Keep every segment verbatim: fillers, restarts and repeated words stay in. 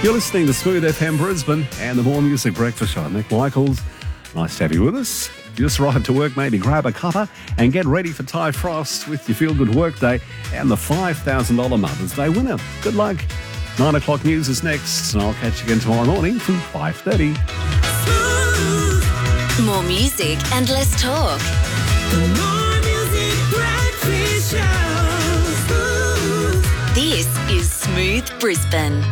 You're listening to Smooth F M Brisbane and the More Music Breakfast Show. Nick Michaels, nice to have you with us. Just ride to work, maybe grab a cuppa and get ready for Ty Frost with your Feel Good Work Day and the five thousand dollars Mother's Day winner. Good luck. Nine o'clock news is next, and I'll catch you again tomorrow morning from five thirty. More music and less talk. The More Music Breakfast Show. This is Smooth Brisbane.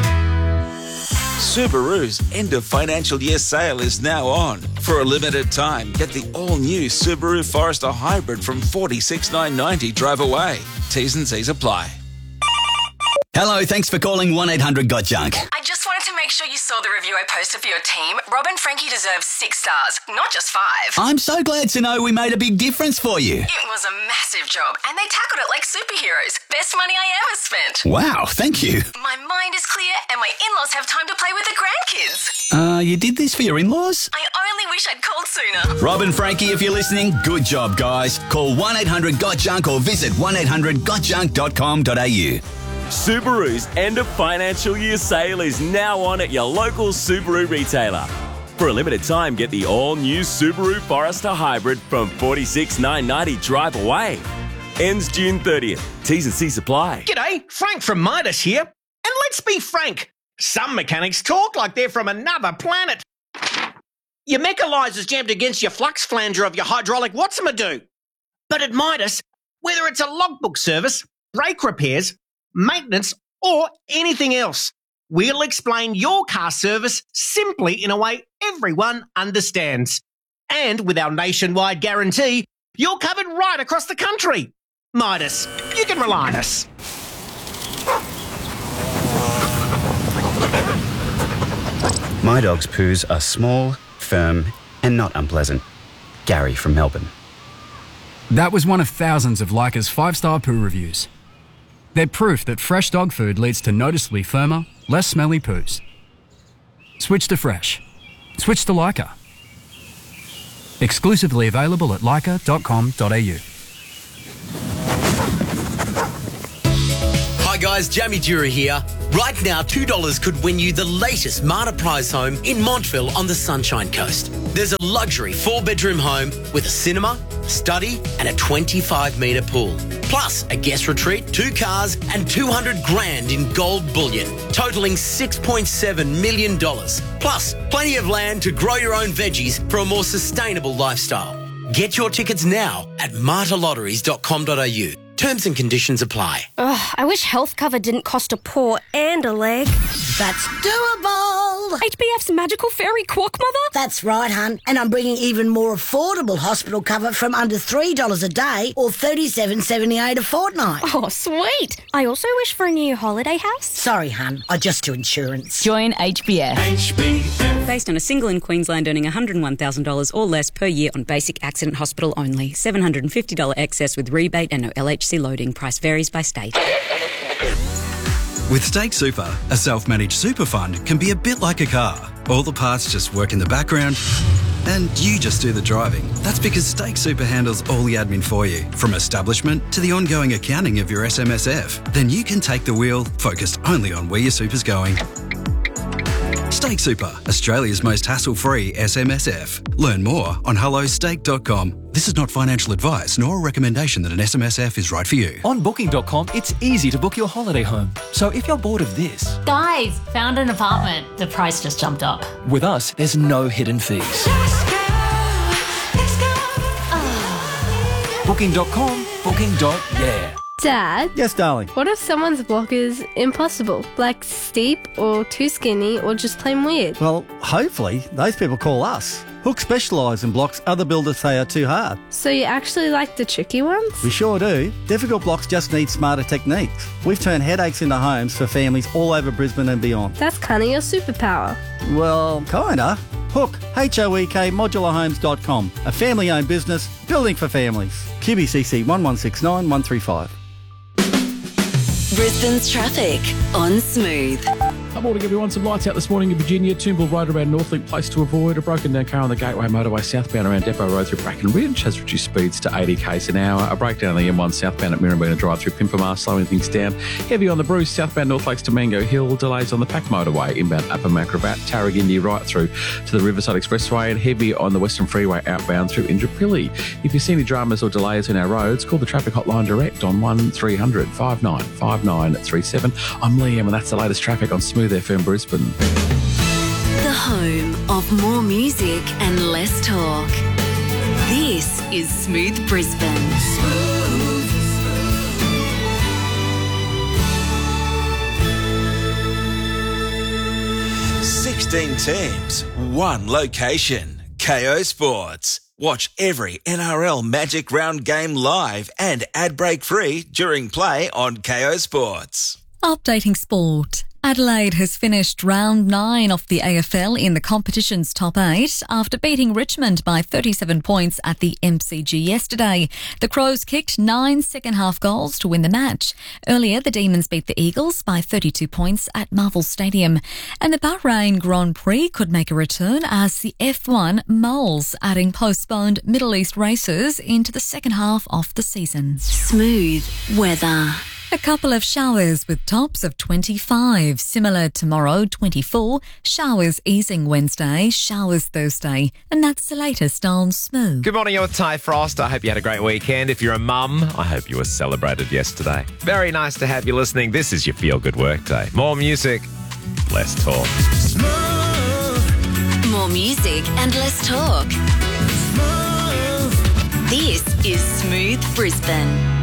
Subaru's end of financial year sale is now on. For a limited time, get the all-new Subaru Forester Hybrid from forty-six thousand nine hundred ninety dollars drive away. T's and C's apply. Hello, thanks for calling one eight hundred got junk. I just wanted to make sure you saw the review I posted for your team. Rob and Frankie deserve six stars, not just five. I'm so glad to know we made a big difference for you. It was a massive job, and they tackled it like superheroes. Best money I ever spent. Wow, thank you. My mind is clear, and my in-laws have time to play with the grandkids. Uh, you did this for your in-laws? I only wish I'd called sooner. Rob and Frankie, if you're listening, good job, guys. Call one eight hundred got junk or visit one eight hundred got junk dot com dot a u. Subaru's end of financial year sale is now on at your local Subaru retailer. For a limited time, get the all-new Subaru Forester Hybrid from forty-six thousand nine hundred ninety dollars drive away. Ends June thirtieth. T's and C's apply. G'day, Frank from Midas here. And let's be frank, some mechanics talk like they're from another planet. Your mechanizer's jammed against your flux flanger of your hydraulic what's-a-do. But at Midas, whether it's a logbook service, brake repairs, maintenance, or anything else, we'll explain your car service simply in a way everyone understands. And with our nationwide guarantee, you're covered right across the country. Midas, you can rely on us. My dog's poos are small, firm, and not unpleasant. Gary from Melbourne. That was one of thousands of Leica's five-star poo reviews. They're proof that fresh dog food leads to noticeably firmer, less smelly poos. Switch to fresh. Switch to Leica. Exclusively available at leica dot com dot a u. Hi guys, Jamie Dura here. Right now, two dollars could win you the latest Marta Prize home in Montville on the Sunshine Coast. There's a luxury four-bedroom home with a cinema, study and a twenty-five metre pool. Plus a guest retreat, two cars and two hundred grand in gold bullion, totalling six point seven million dollars. Plus plenty of land to grow your own veggies for a more sustainable lifestyle. Get your tickets now at marta lotteries dot com dot a u. Terms and conditions apply. Ugh, I wish health cover didn't cost a paw and a leg. That's doable. H B F's magical fairy quack mother? That's right, hun. And I'm bringing even more affordable hospital cover from under three dollars a day or thirty-seven seventy-eight a fortnight. Oh, sweet. I also wish for a new holiday house. Sorry, hun. I just do insurance. Join H B F. H B F. Based on a single in Queensland earning one hundred one thousand dollars or less per year on basic accident hospital only. seven hundred fifty dollars excess with rebate and no L H C loading. Price varies by state. With Stake Super, a self-managed super fund can be a bit like a car. All the parts just work in the background and you just do the driving. That's because Stake Super handles all the admin for you, from establishment to the ongoing accounting of your S M S F. Then you can take the wheel, focused only on where your super's going. Stake Super, Australia's most hassle-free S M S F. Learn more on hello stake dot com. This is not financial advice nor a recommendation that an S M S F is right for you. On booking dot com, it's easy to book your holiday home. So if you're bored of this... Guys, found an apartment. The price just jumped up. With us, there's no hidden fees. Let's go, let's go. Oh. booking dot com, booking dot yeah. Dad? Yes, darling? What if someone's block is impossible? Like steep or too skinny or just plain weird? Well, hopefully those people call us. Hook specialise in blocks other builders say are too hard. So you actually like the tricky ones? We sure do. Difficult blocks just need smarter techniques. We've turned headaches into homes for families all over Brisbane and beyond. That's kind of your superpower. Well, kinda. Hook, H O E K, modular homes dot com. A family-owned business, building for families. Q B C C one one six nine one three five. Brisbane's traffic on Smooth. Good morning, everyone. Some lights out this morning in Virginia. Toombul Road around Northlink, place to avoid. A broken down car on the Gateway Motorway southbound around Depot Road through Bracken Ridge has reduced speeds to eighty k's an hour. A breakdown on the M one southbound at Mirrabina Drive through Pimpamar, slowing things down. Heavy on the Bruce southbound North Lakes to Mango Hill. Delays on the Pack Motorway inbound Upper Macrobat, Tarragindi right through to the Riverside Expressway, and heavy on the Western Freeway outbound through Indooroopilly. If you see any dramas or delays in our roads, call the traffic hotline direct on one three hundred five nine five nine three seven. I'm Liam, and that's the latest traffic on Smooth F M Brisbane. The home of more music and less talk. This is Smooth Brisbane. sixteen teams, one location. K O Sports. Watch every N R L Magic Round game live and ad break free during play on K O Sports. Updating sport. Adelaide has finished round nine of the A F L in the competition's top eight after beating Richmond by thirty-seven points at the M C G yesterday. The Crows kicked nine second-half goals to win the match. Earlier, the Demons beat the Eagles by thirty-two points at Marvel Stadium. And the Bahrain Grand Prix could make a return as the F one mulls, adding postponed Middle East races into the second half of the season. Smooth weather. A couple of showers with tops of twenty-five. Similar tomorrow, twenty-four. Showers easing Wednesday, showers Thursday. And that's the latest on Smooth. Good morning, you're with Ty Frost. I hope you had a great weekend. If you're a mum, I hope you were celebrated yesterday. Very nice to have you listening. This is your Feel Good Workday. More music, less talk. More music and less talk. This is Smooth Brisbane.